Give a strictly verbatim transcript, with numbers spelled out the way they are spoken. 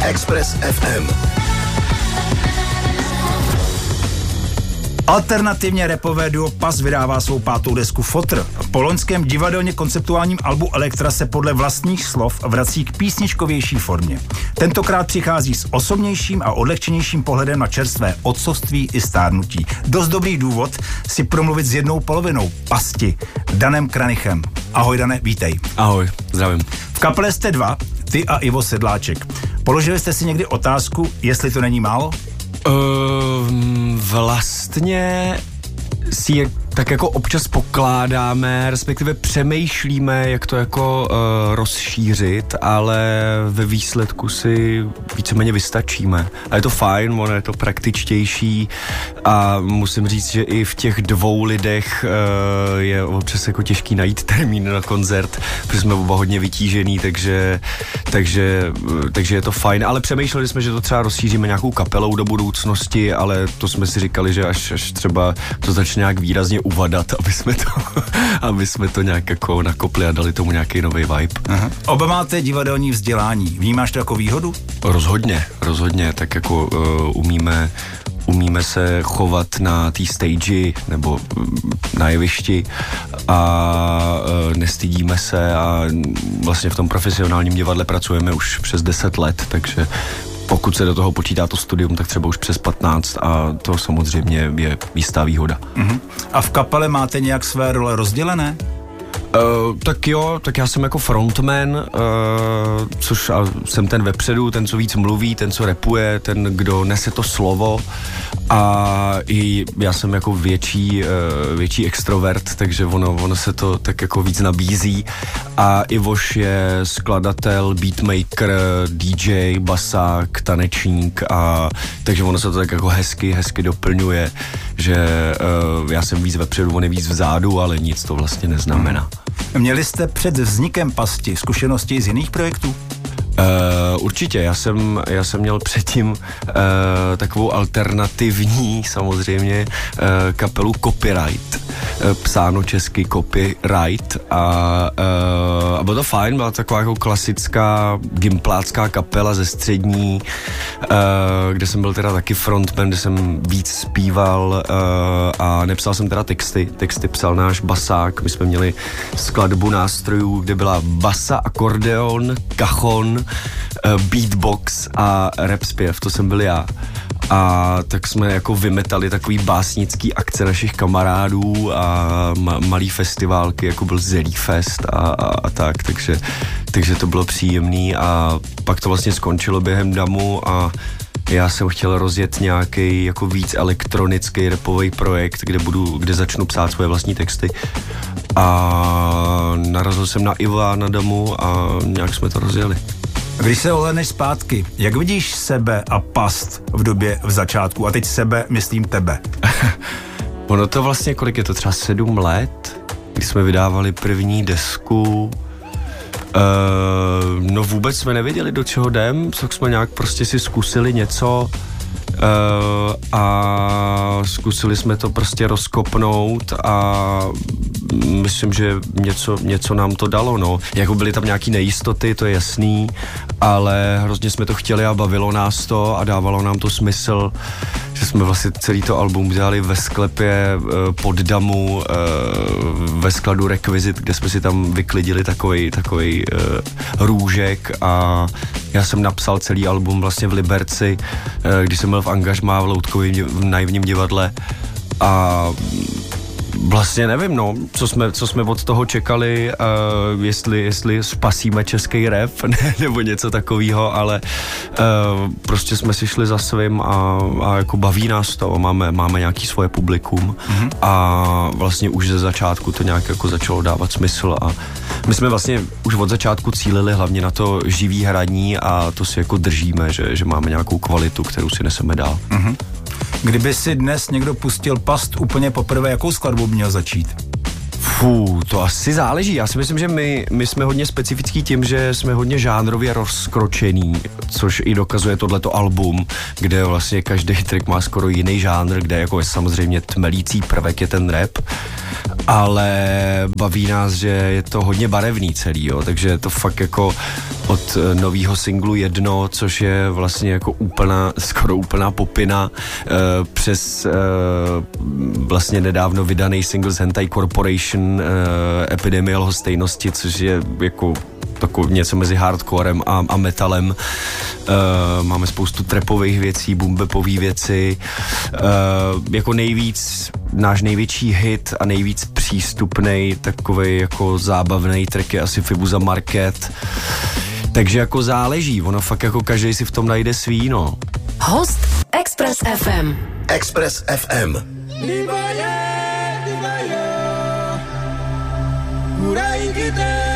Express ef em. Alternativně rapové duo Pas vydává svou pátou desku Fotr. Po loňském divadelně konceptuálním albu Elektra se podle vlastních slov vrací k písničkovější formě. Tentokrát přichází s osobnějším a odlehčenějším pohledem na čerstvé otcovství i stárnutí. Dost dobrý důvod si promluvit s jednou polovinou Pasti, Danem Kranichem. Ahoj Dane, vítej. Ahoj, zdravím. V kapele jste dva, ty a Ivo Sedláček. Položili jste si někdy otázku, jestli to není málo? Uh, vlastně si je tak jako občas pokládáme, respektive přemýšlíme, jak to jako uh, rozšířit, ale ve výsledku si víceméně vystačíme. A je to fajn, ono je to praktičtější a musím říct, že i v těch dvou lidech uh, je občas jako těžký najít termín na koncert, protože jsme oba hodně vytížený, takže, takže, takže je to fajn. Ale přemýšleli jsme, že to třeba rozšíříme nějakou kapelou do budoucnosti, ale to jsme si říkali, že až, až třeba to začne nějak výrazně uvadat, aby jsme to, aby jsme to nějak jako nakopli a dali tomu nějaký nový vibe. Aha. Oba máte divadelní vzdělání. Vnímáš to jako výhodu? Rozhodně, rozhodně. Tak jako uh, umíme umíme se chovat na té stage nebo na jevišti a uh, nestydíme se a vlastně v tom profesionálním divadle pracujeme už přes deset let, takže pokud se do toho počítá to studium, tak třeba už přes patnáct a to samozřejmě je jistá výhoda. Uh-huh. A v kapele máte nějak své role rozdělené? Uh, tak jo, tak já jsem jako frontman, uh, což a jsem ten vepředu, ten, co víc mluví, ten, co rapuje, ten, kdo nese to slovo a i já jsem jako větší, uh, větší extrovert, takže ono, ono se to tak jako víc nabízí a Ivoš je skladatel, beatmaker, dý džej, basák, tanečník a takže ono se to tak jako hezky, hezky doplňuje, že uh, já jsem víc vepředu, on je víc vzadu, ale nic to vlastně neznamená. Měli jste před vznikem Pasti zkušenosti z jiných projektů? Uh, určitě, já jsem, já jsem měl předtím uh, takovou alternativní samozřejmě uh, kapelu Copyright, uh, psáno česky Copyright a, uh, a bylo to fajn, byla taková jako klasická gimplácká kapela ze střední, uh, kde jsem byl teda taky frontman, kde jsem víc zpíval uh, a nepsal jsem teda texty, texty psal náš basák, my jsme měli skladbu nástrojů, kde byla basa, akordeon, cajon, beatbox a rap zpěv, to jsem byl já. A tak jsme jako vymetali takový básnický akce našich kamarádů a ma- malý festiválky, jako byl Zelí Fest a, a, a tak, takže, takže to bylo příjemný a pak to vlastně skončilo během damu a já jsem chtěl rozjet nějaký jako víc elektronický rapový projekt, kde budu, kde začnu psát svoje vlastní texty a narazil jsem na Iva na damu a nějak jsme to rozjeli. Když se ohlídneš zpátky, jak vidíš sebe a Past v době v začátku? A teď sebe, myslím tebe. Ono to vlastně, kolik je to, třeba sedm let, kdy jsme vydávali první desku. Uh, no vůbec jsme nevěděli, do čeho jdem, tak jsme nějak prostě si zkusili něco uh, a zkusili jsme to prostě rozkopnout a myslím, že něco, něco nám to dalo, no. Jako byly tam nějaký nejistoty, to je jasný, ale hrozně jsme to chtěli a bavilo nás to a dávalo nám to smysl, že jsme vlastně celý to album dělali ve sklepě pod damu, ve skladu Rekvizit, kde jsme si tam vyklidili takovej, takovej růžek a já jsem napsal celý album vlastně v Liberci, když jsem byl v angažmá v Loutkovém v naivním divadle a vlastně nevím, no, co jsme, co jsme od toho čekali, uh, jestli, jestli spasíme český rap, ne, nebo něco takového, ale uh, prostě jsme si šli za svým a, a jako baví nás to, máme, máme nějaký svoje publikum mm-hmm. a vlastně už ze začátku to nějak jako začalo dávat smysl a my jsme vlastně už od začátku cílili hlavně na to živý hraní a to si jako držíme, že, že máme nějakou kvalitu, kterou si neseme dál. Mm-hmm. Kdyby si dnes někdo pustil Past úplně poprvé, jakou skladbu měl začít? Fú, to asi záleží. Já si myslím, že my, my jsme hodně specifický tím, že jsme hodně žánrově rozkročený, což i dokazuje tohleto album, kde vlastně každý track má skoro jiný žánr, kde jako je samozřejmě tmelící prvek je ten rap, ale baví nás, že je to hodně barevný celý, jo, takže je to fakt jako od nového singlu Jedno, což je vlastně jako úplná, skoro úplná popina, uh, přes uh, vlastně nedávno vydaný single z Hentai Corporation, uh, Epidemie lhostejnosti, což je jako takový něco mezi hardcorem a, a metalem. Uh, máme spoustu trapových věcí, boombepových věci. Uh, jako nejvíc, náš největší hit a nejvíc přístupnej, takovej jako zábavnej track je asi Fibuza Market. Takže jako záleží, ono fakt jako každý si v tom najde svý, no. Host Express F M. Express F M. Libaya, libaya, kurai kita.